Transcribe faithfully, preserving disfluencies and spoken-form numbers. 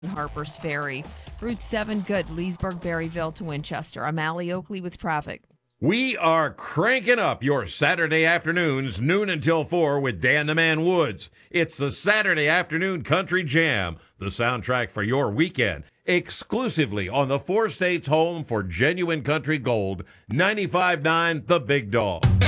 Harper's Ferry. Route seven good, Leesburg, Berryville to Winchester. I'm Allie Oakley with traffic. We are cranking up your Saturday afternoons, noon until four with Dan the Man Woods. It's the Saturday Afternoon Country Jam, the soundtrack for your weekend, exclusively on the four states home for genuine country gold, ninety-five point nine The Big Dog.